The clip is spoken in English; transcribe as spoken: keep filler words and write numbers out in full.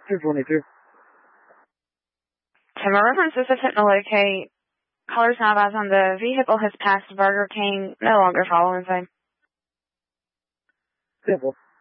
two twenty-two. Timber reference is attempting to locate. Callers now advised on the vehicle has passed Burger King, no longer following same. Simple.